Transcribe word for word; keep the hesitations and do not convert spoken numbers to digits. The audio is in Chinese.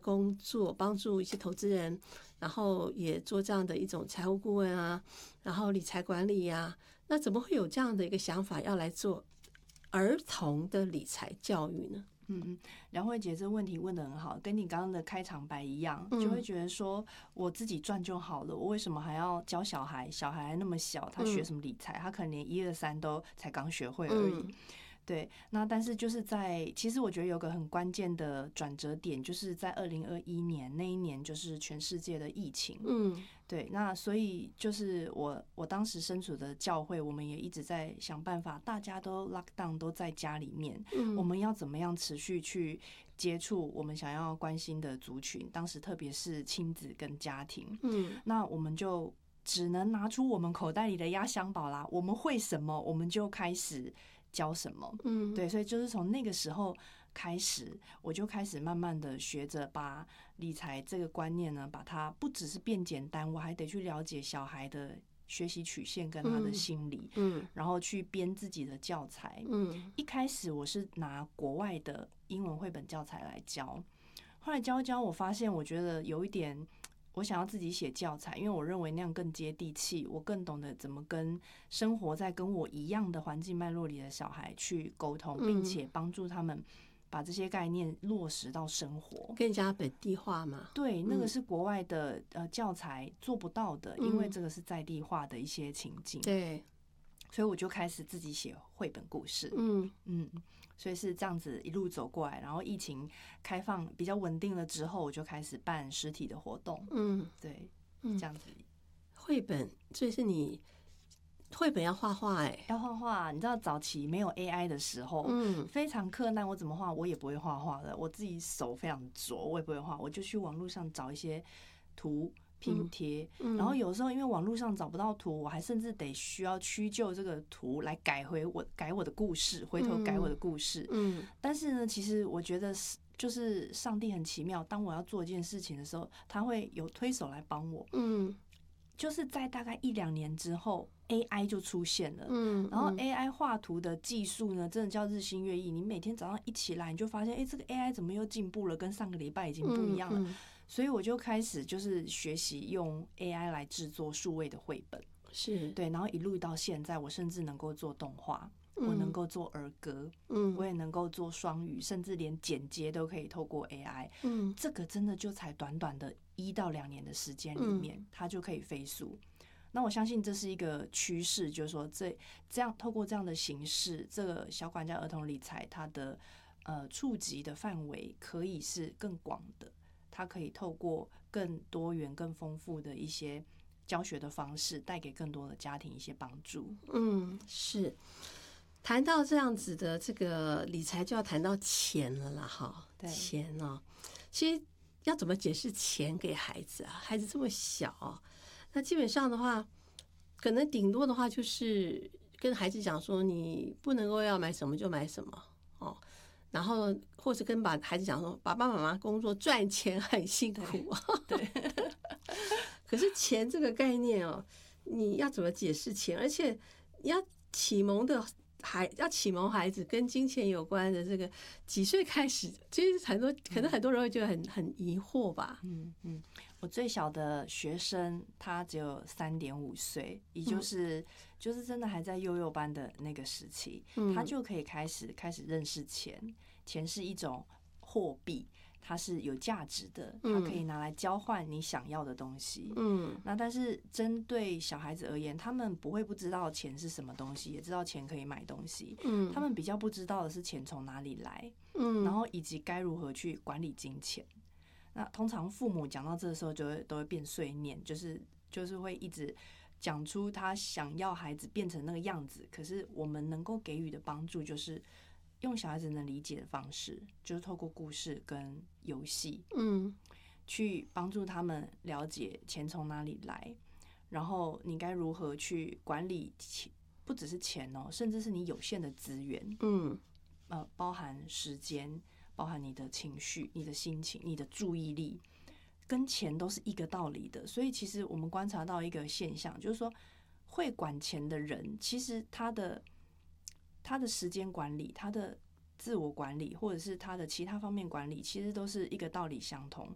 工作，帮助一些投资人，然后也做这样的一种财务顾问啊，然后理财管理啊，那怎么会有这样的一个想法要来做儿童的理财教育呢？ 嗯嗯，梁慧姐这问题问得很好，跟你刚刚的开场白一样，就会觉得说我自己赚就好了，我为什么还要教小孩？小孩还那么小，他学什么理财？他可能连一二三都才刚学会而已。嗯对，那但是就是在，其实我觉得有个很关键的转折点，就是在二零二一年那一年，就是全世界的疫情。嗯，对，那所以就是我我当时身处的教会，我们也一直在想办法，大家都 lock down 都在家里面，嗯，我们要怎么样持续去接触我们想要关心的族群？当时特别是亲子跟家庭，嗯，那我们就只能拿出我们口袋里的压箱宝啦，我们会什么，我们就开始教什么，嗯，对，所以就是从那个时候开始，我就开始慢慢的学着把理财这个观念呢，把它不只是变简单，我还得去了解小孩的学习曲线跟他的心理，嗯，然后去编自己的教材，嗯，一开始我是拿国外的英文绘本教材来教，后来教一教，我发现我觉得有一点。我想要自己写教材，因为我认为那样更接地气，我更懂得怎么跟生活在跟我一样的环境脉络里的小孩去沟通，并且帮助他们把这些概念落实到生活， 更加本地化嘛。 对，那个是国外的呃教材做不到的，因为这个是在地化的一些情境。 对。 所以我就开始自己写绘本故事，嗯嗯，所以是这样子一路走过来，然后疫情开放比较稳定了之后，我就开始办实体的活动，嗯，对，这样子。 绘本，所以是你绘本要画画，哎， 要画画。你知道早期没有 A I 的时候，嗯，非常困难，我怎么画我也不会画画的，我自己手非常拙，我也不会画，我就去网络上找一些图。拼贴，然后有时候因为网络上找不到图，我还甚至得需要屈就这个图来改回我改我的故事，回头改我的故事。嗯，但是呢，其实我觉得就是上帝很奇妙，当我要做一件事情的时候，他会有推手来帮我。嗯，就是在大概一两年之后。A I 就出现了，嗯，然后 A I 画图的技术呢，真的叫日新月异。你每天早上一起来，你就发现，哎，这个 A I 怎么又进步了，跟上个礼拜已经不一样了。嗯嗯、所以我就开始就是学习用 A I 来制作数位的绘本， 是对，然后一路到现在，我甚至能够做动画，我能够做儿歌，嗯，我也能够做双语，甚至连剪接都可以透过 A I。嗯，这个真的就才短短的一到两年的时间里面，嗯、它就可以飞速。那我相信这是一个趋势，就是说这这样透过这样的形式，这个小管家儿童理财它的呃触及的范围可以是更广的，它可以透过更多元、更丰富的一些教学的方式，带给更多的家庭一些帮助。 嗯，是。谈到这样子的这个理财，就要谈到钱了啦，哈，钱哦，其实要怎么解释钱给孩子啊？孩子这么小。那基本上的话，可能顶多的话就是跟孩子讲说，你不能够要买什么就买什么哦，然后或是跟把孩子讲说，爸爸妈妈工作赚钱很辛苦啊。 对， 可是钱这个概念哦，你要怎么解释钱？而且你要启蒙的孩要启蒙孩子跟金钱有关的这个几岁开始，其实很多可能很多人会觉得很很疑惑吧。 嗯嗯，我最小的学生他只有三点五岁，也就是、嗯、就是真的还在幼幼班的那个时期，嗯、他就可以开始开始认识钱，钱是一种货币。它是有价值的，它可以拿来交换你想要的东西。嗯，那但是针对小孩子而言，他们不会不知道钱是什么东西，也知道钱可以买东西。嗯，他们比较不知道的是钱从哪里来，嗯，然后以及该如何去管理金钱。那通常父母讲到这个时候，就会都会变碎念，就是就是会一直讲出他想要孩子变成那个样子。可是我们能够给予的帮助就是用小孩子能理解的方式，就是透过故事跟游戏，嗯，去帮助他们了解钱从哪里来，然后你该如何去管理钱，不只是钱哦，甚至是你有限的资源，嗯，呃，包含时间，包含你的情绪、你的心情、你的注意力，跟钱都是一个道理的。所以其实我们观察到一个现象，就是说会管钱的人，其实他的他的时间管理，他的自我管理，或者是他的其他方面管理，其实都是一个道理相同。